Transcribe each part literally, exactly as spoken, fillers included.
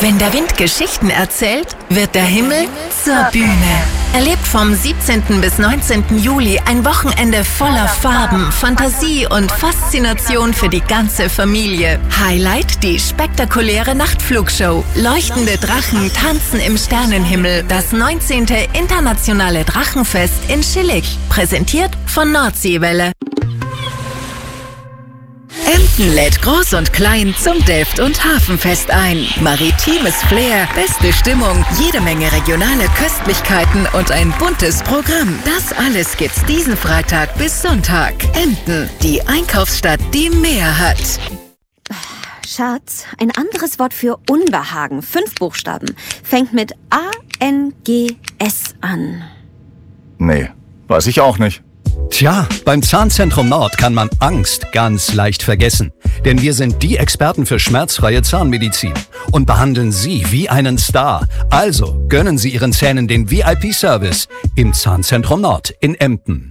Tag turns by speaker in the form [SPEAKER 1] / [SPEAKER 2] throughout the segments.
[SPEAKER 1] Wenn der Wind Geschichten erzählt, wird der Himmel zur Bühne. Erlebt vom siebzehnten bis neunzehnten Juli ein Wochenende voller Farben, Fantasie und Faszination für die ganze Familie. Highlight die spektakuläre Nachtflugshow. Leuchtende Drachen tanzen im Sternenhimmel. Das neunzehnte Internationale Drachenfest in Schillig. Präsentiert von Nordseewelle. Emden lädt Groß und Klein zum Delft- und Hafenfest ein. Maritimes Flair, beste Stimmung, jede Menge regionale Köstlichkeiten und ein buntes Programm. Das alles gibt's diesen Freitag bis Sonntag. Emden, die Einkaufsstadt, die mehr hat.
[SPEAKER 2] Schatz, ein anderes Wort für Unbehagen, fünf Buchstaben, fängt mit A N G S an.
[SPEAKER 3] Nee, weiß ich auch nicht.
[SPEAKER 4] Tja, beim Zahnzentrum Nord kann man Angst ganz leicht vergessen. Denn wir sind die Experten für schmerzfreie Zahnmedizin und behandeln Sie wie einen Star. Also gönnen Sie Ihren Zähnen den V I P-Service im Zahnzentrum Nord in Emden.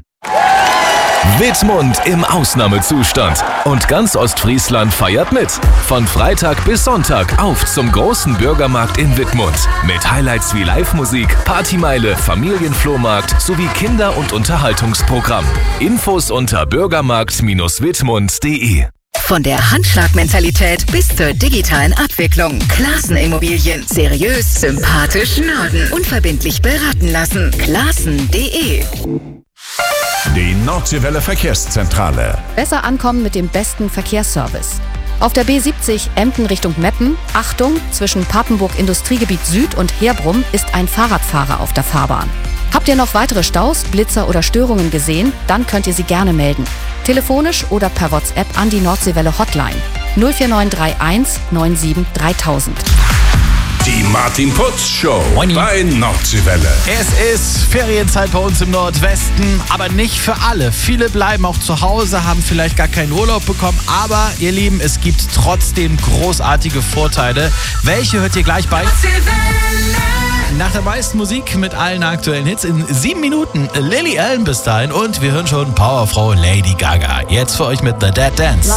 [SPEAKER 5] Wittmund im Ausnahmezustand. Und ganz Ostfriesland feiert mit. Von Freitag bis Sonntag auf zum großen Bürgermarkt in Wittmund. Mit Highlights wie Live-Musik, Partymeile, Familienflohmarkt sowie Kinder- und Unterhaltungsprogramm. Infos unter bürgermarkt Bindestrich wittmund punkt de.
[SPEAKER 1] Von der Handschlagmentalität bis zur digitalen Abwicklung. Klassen Immobilien. Seriös, sympathisch, Norden. Unverbindlich beraten lassen. Klassen punkt de.
[SPEAKER 6] Die Nordseewelle Verkehrszentrale.
[SPEAKER 7] Besser ankommen mit dem besten Verkehrsservice. Auf der B siebzig Emden Richtung Meppen, Achtung, zwischen Papenburg Industriegebiet Süd und Herbrum ist ein Fahrradfahrer auf der Fahrbahn. Habt ihr noch weitere Staus, Blitzer oder Störungen gesehen? Dann könnt ihr sie gerne melden. Telefonisch oder per WhatsApp an die Nordseewelle Hotline null vier neun drei eins neun sieben dreitausend.
[SPEAKER 6] Die Martin Putz Show
[SPEAKER 8] Moini.
[SPEAKER 6] bei Nordseewelle.
[SPEAKER 8] Es ist Ferienzeit bei uns im Nordwesten, aber nicht für alle. Viele bleiben auch zu Hause, haben vielleicht gar keinen Urlaub bekommen, aber ihr Lieben, es gibt trotzdem großartige Vorteile. Welche hört ihr gleich bei? Nach der meisten Musik mit allen aktuellen Hits in sieben Minuten Lily Allen bis dahin und wir hören schon Powerfrau Lady Gaga. Jetzt für euch mit The Dead Dance.